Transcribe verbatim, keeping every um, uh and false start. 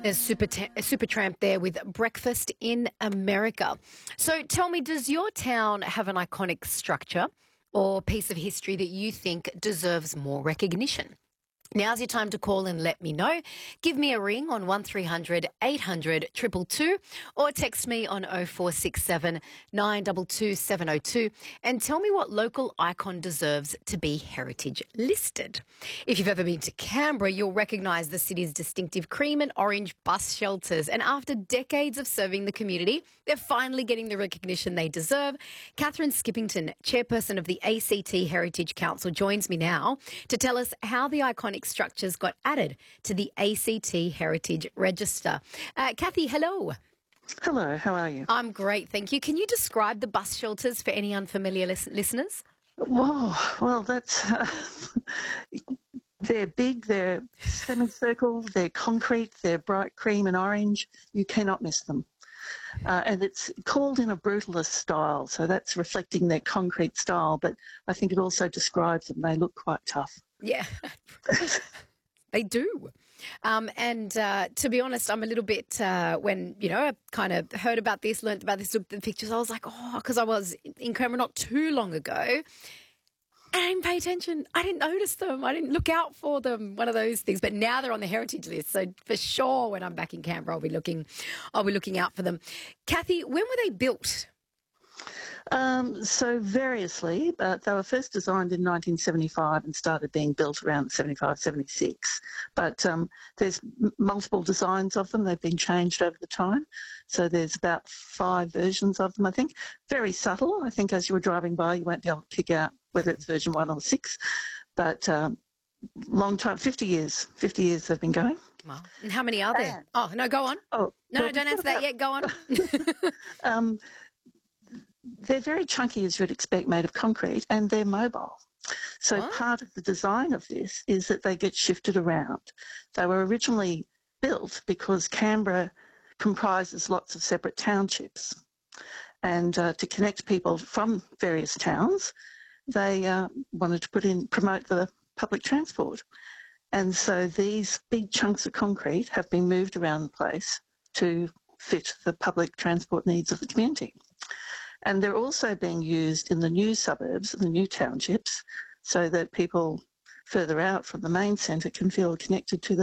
There's Super Supertramp there with Breakfast in America. So tell me, does your town have an iconic structure or piece of history that you think deserves more recognition? Now's your time to call and let me know. Give me a ring on one three hundred eight hundred two two two or text me on oh four six seven nine two two seven oh two and tell me what local icon deserves to be heritage listed. If you've ever been to Canberra, you'll recognise the city's distinctive cream and orange bus shelters. And after decades of serving the community, they're finally getting the recognition they deserve. Catherine Skippington, chairperson of the A C T Heritage Council, joins me now to tell us how the iconic structures got added to the A C T Heritage Register. Uh, Kathy, hello. Hello, how are you? I'm great, thank you. Can you describe the bus shelters for any unfamiliar lis- listeners? Whoa, well, that's... Uh, they're big, they're semicircle, they're concrete, they're bright cream and orange. You cannot miss them. Uh, and it's called in a brutalist style, so that's reflecting their concrete style, but I think it also describes them. They look quite tough. Yeah, they do. Um, and uh, to be honest, I'm a little bit, uh, when, you know, I kind of heard about this, learnt about this, looked at the pictures, I was like, oh, because I was in Canberra not too long ago. And I didn't pay attention. I didn't notice them. I didn't look out for them. One of those things. But now they're on the heritage list. So for sure, when I'm back in Canberra, I'll be looking, I'll be looking out for them. Kathy, when were they built? Um, so variously, but they were first designed in nineteen seventy-five and started being built around seventy-five, seventy-six. But um, there's m- multiple designs of them. They've been changed over the time. So there's about five versions of them, I think. Very subtle. I think as you were driving by, you won't be able to pick out whether it's version one or six. But um, long time, fifty years, fifty years they've been going. Wow. And how many are there? Uh, oh, no, go on. Oh, no, well, no, don't answer that yet. Go on. um, They're very chunky, as you'd expect, made of concrete, and they're mobile. So what? Part of the design of this is that they get shifted around. They were originally built because Canberra comprises lots of separate townships. And uh, to connect people from various towns, they uh, wanted to put in, promote the public transport. And so these big chunks of concrete have been moved around the place to fit the public transport needs of the community. And they're also being used in the new suburbs, the new townships, so that people further out from the main centre can feel connected to the